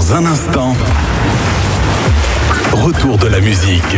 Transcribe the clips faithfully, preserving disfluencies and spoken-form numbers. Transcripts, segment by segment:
Dans un instant, retour de la musique.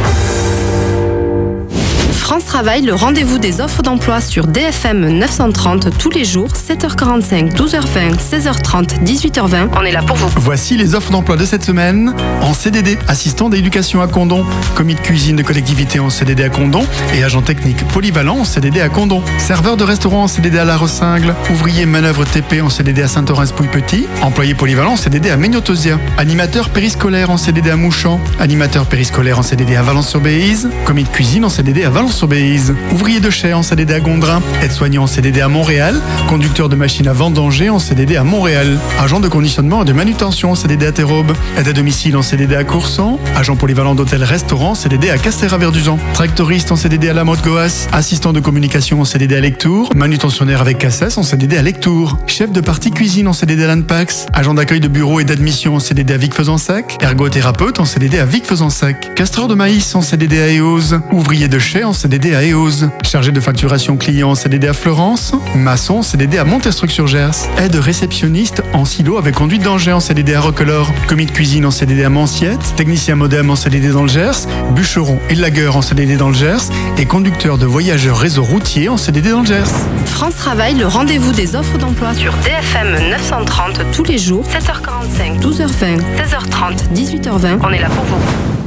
France Travail, le rendez-vous des offres d'emploi sur D F M neuf cent trente tous les jours, sept heures quarante-cinq, douze heures vingt, seize heures trente, dix-huit heures vingt. On est là pour vous. Voici les offres d'emploi de cette semaine. En C D D, assistant d'éducation à Condom, commis de cuisine de collectivité en C D D à Condom et agent technique polyvalent en C D D à Condom. Serveur de restaurant en C D D à La Ressingle, ouvrier manœuvre T P en C D D à Saint-Orens-Pouille-Petit, employé polyvalent en C D D à Mégnotozia, animateur périscolaire en C D D à Mouchamp, animateur périscolaire en C D D à Valence-sur-Béise, commis de cuisine en C D D à Valence-sur-Béise, ouvrier de chai en C D D à Gondrin, aide-soignant en C D D à Montréal, conducteur de machine à vendanger en C D D à Montréal, agent de conditionnement et de manutention en C D D à Terraube, aide à domicile en C D D à Courson, agent polyvalent d'hôtel-restaurant en C D D à Castéra-Verduzan, tractoriste en C D D à La Motte-Goas, assistant de communication en C D D à Lectour, manutentionnaire avec Cassès en C D D à Lectour, chef de partie cuisine en C D D à l'Anpax, agent d'accueil de bureau et d'admission en C D D à Vic-Fezensac, ergothérapeute en C D D à Vic-Fezensac, castreur de maïs en C D D à Eauze, ouvrier de chai en C D D à Eauze, chargé de facturation client en C D D à Florence, maçon en C D D à Montestruc-sur-Gers, aide réceptionniste en silo avec conduite d'engin en C D D à Roquelaure, commis de cuisine en C D D à Manciette, technicien modem en C D D dans le Gers, bûcheron et lagueur en C D D dans le Gers et conducteur de voyageurs réseau routier en C D D dans le Gers. France Travail, le rendez-vous des offres d'emploi sur D F M neuf cent trente tous les jours, sept heures quarante-cinq, douze heures vingt, seize heures trente, dix-huit heures vingt. On est là pour vous.